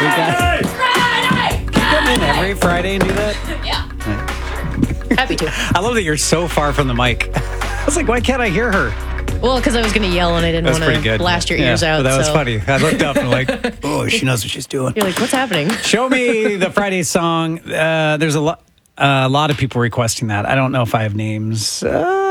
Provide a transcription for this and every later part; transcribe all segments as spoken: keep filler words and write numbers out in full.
got Friday! come in every Friday and do that. Yeah. Happy to. I love that you're so far from the mic. I was like, why can't I hear her? Well, because I was going to yell and I didn't That was want pretty to good. blast your Yeah, ears out. That was so. funny. I looked up and like, oh, she knows what she's doing. You're like, what's happening? Show me the Friday song. Uh, there's a lot, a lot of people requesting that. I don't know if I have names. Uh,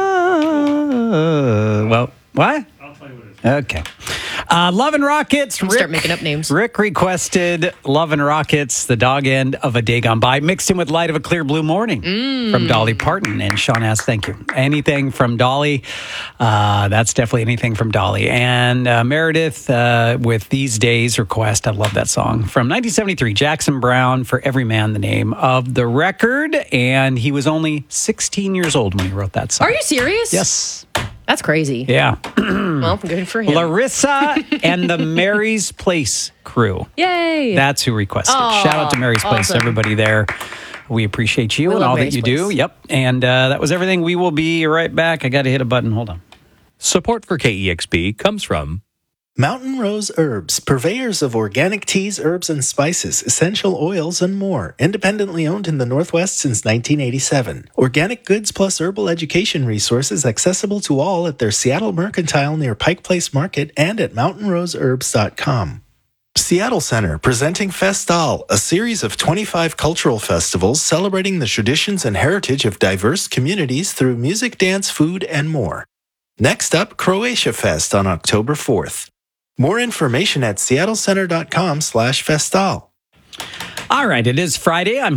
well, what? I'll tell you what it is. Okay. Uh, Love and Rockets. Rick, Start making up names. Rick requested Love and Rockets, The Dog End of a Day Gone By, mixed in with Light of a Clear Blue Morning from Dolly Parton. And Sean asks, thank you. Anything from Dolly? Uh, that's definitely anything from Dolly. And uh, Meredith uh, with These Days request. I love that song. From nineteen seventy-three, Jackson Browne, For Every Man, the name of the record. And he was only sixteen years old when he wrote that song. Are you serious? Yes. That's crazy. Yeah. Well, good for him. Larissa and the Mary's Place crew. Yay. That's who requested. Aw, Shout out to Mary's Place, awesome. everybody there. We appreciate you We and love all Mary's that you Place. do. Yep. And uh, that was everything. We will be right back. I got to hit a button. Hold on. Support for K E X P comes from Mountain Rose Herbs, purveyors of organic teas, herbs, and spices, essential oils, and more. Independently owned in the Northwest since nineteen eighty-seven. Organic goods plus herbal education resources accessible to all at their Seattle Mercantile near Pike Place Market and at mountain rose herbs dot com. Seattle Center presenting Festal, a series of twenty-five cultural festivals celebrating the traditions and heritage of diverse communities through music, dance, food, and more. Next up, Croatia Fest on October fourth. More information at seattle center dot com slash festal. All right. It is Friday. I'm